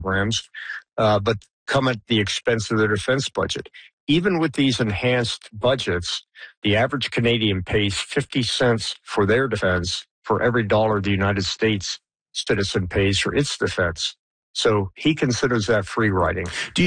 programs, but come at the expense of their defense budget. Even with these enhanced budgets, the average Canadian pays 50 cents for their defense for every dollar the United States citizen pays for its defense. So he considers that free riding.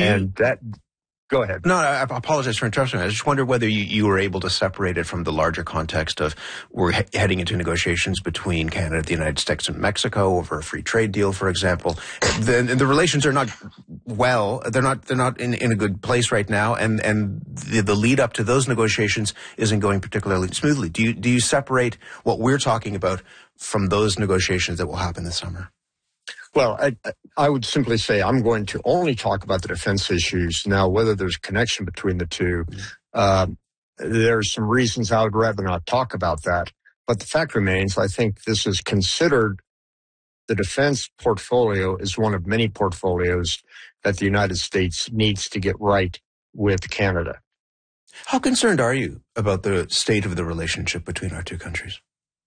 Go ahead. No, I apologize for interrupting. I just wonder whether you were able to separate it from the larger context of we're heading into negotiations between Canada, the United States, and Mexico over a free trade deal, for example. The relations are not they're not in a good place right now, and the lead up to those negotiations isn't going particularly smoothly. Do you separate what we're talking about from those negotiations that will happen this summer? Well, I would simply say I'm going to only talk about the defense issues. Now, whether there's a connection between the two, there's some reasons I would rather not talk about that. But the fact remains, I think this is considered, the defense portfolio is one of many portfolios that the United States needs to get right with Canada. How concerned are you about the state of the relationship between our two countries?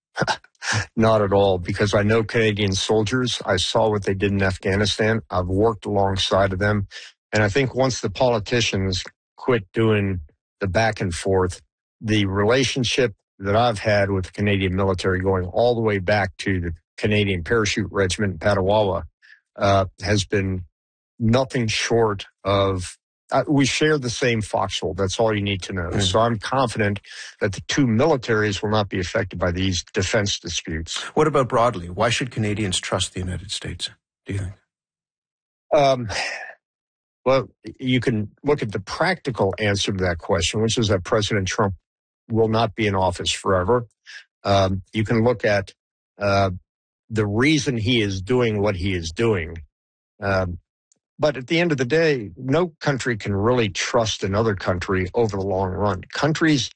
Not at all, because I know Canadian soldiers. I saw what they did in Afghanistan. I've worked alongside of them. And I think once the politicians quit doing the back and forth, the relationship that I've had with the Canadian military going all the way back to the Canadian Parachute Regiment in Petawawa has been nothing short of we share the same foxhole. That's all you need to know. Mm-hmm. So I'm confident that the two militaries will not be affected by these defense disputes. What about broadly? Why should Canadians trust the United States, do you think? Well, you can look at the practical answer to that question, which is that President Trump will not be in office forever. You can look at the reason he is doing what he is doing. But at the end of the day, no country can really trust another country over the long run. Countries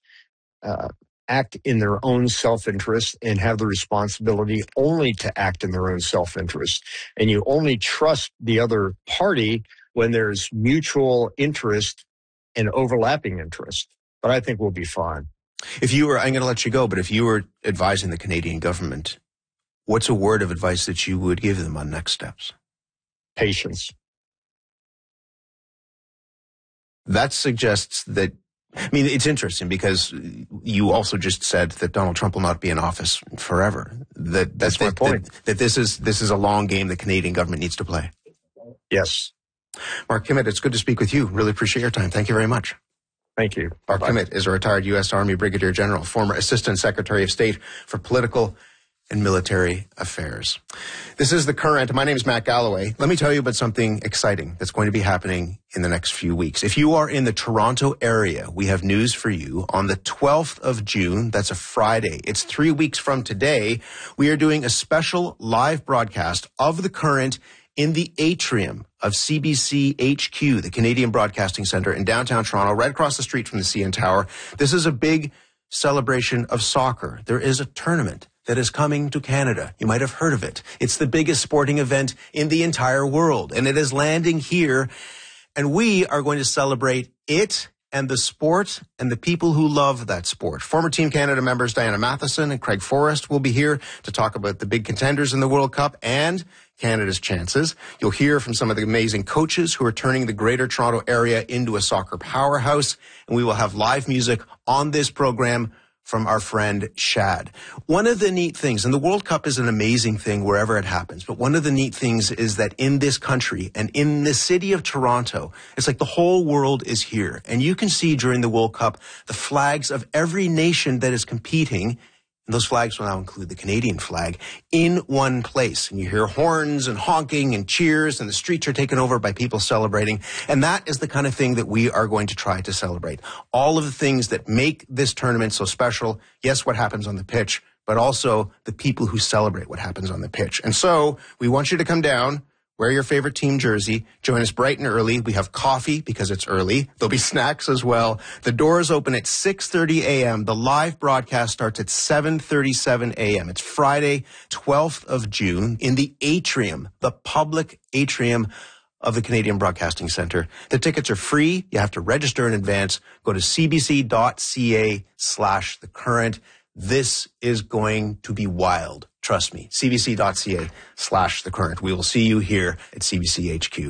act in their own self-interest and have the responsibility only to act in their own self-interest. And you only trust the other party when there's mutual interest and overlapping interest. But I think we'll be fine. I'm going to let you go, but if you were advising the Canadian government, what's a word of advice that you would give them on next steps? Patience. That suggests that, it's interesting because you also just said that Donald Trump will not be in office forever. That's my point. That this is a long game the Canadian government needs to play. Yes. Mark Kimmitt, it's good to speak with you. Really appreciate your time. Thank you very much. Thank you. Mark Kimmitt is a retired U.S. Army Brigadier General, former Assistant Secretary of State for Political and Military Affairs. This is The Current. My name is Matt Galloway. Let me tell you about something exciting that's going to be happening in the next few weeks. If you are in the Toronto area, we have news for you. On the 12th of June, that's a Friday, it's 3 weeks from today, we are doing a special live broadcast of The Current in the atrium of CBC HQ, the Canadian Broadcasting Centre in downtown Toronto, right across the street from the CN Tower. This is a big celebration of soccer. There is a tournament that is coming to Canada. You might have heard of it. It's the biggest sporting event in the entire world, and it is landing here, and we are going to celebrate it and the sport and the people who love that sport. Former Team Canada members Diana Matheson and Craig Forrest will be here to talk about the big contenders in the World Cup and Canada's chances. You'll hear from some of the amazing coaches who are turning the Greater Toronto area into a soccer powerhouse, and we will have live music on this program from our friend Shad. One of the neat things, and the World Cup is an amazing thing wherever it happens, but one of the neat things is that in this country and in the city of Toronto, it's like the whole world is here. And you can see during the World Cup the flags of every nation that is competing, and those flags will now include the Canadian flag, in one place. And you hear horns and honking and cheers, and the streets are taken over by people celebrating. And that is the kind of thing that we are going to try to celebrate. All of the things that make this tournament so special. Yes, what happens on the pitch, but also the people who celebrate what happens on the pitch. And so we want you to come down, wear your favorite team jersey, join us bright and early. We have coffee because it's early. There'll be snacks as well. The doors open at 6:30 a.m. The live broadcast starts at 7:37 a.m. It's Friday, 12th of June in the atrium, the public atrium of the Canadian Broadcasting Centre. The tickets are free. You have to register in advance. Go to cbc.ca/thecurrent. This is going to be wild. Trust me, cbc.ca/thecurrent. We will see you here at CBC HQ.